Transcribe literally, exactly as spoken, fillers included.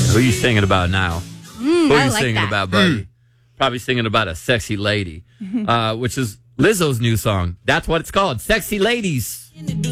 Who are you singing about now? Mm, Who are I you like singing that. about, buddy? Mm. Probably singing about a sexy lady, uh, which is Lizzo's new song. That's what it's called, Sexy Ladies.